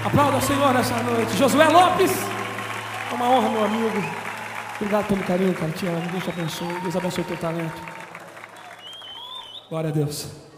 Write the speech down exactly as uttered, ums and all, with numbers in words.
Aplauda o Senhor nessa noite. Josué Lopes, é uma honra, meu amigo. Obrigado pelo carinho, cara. Te amo. Deus te abençoe. Deus abençoe o teu talento. Glória a Deus.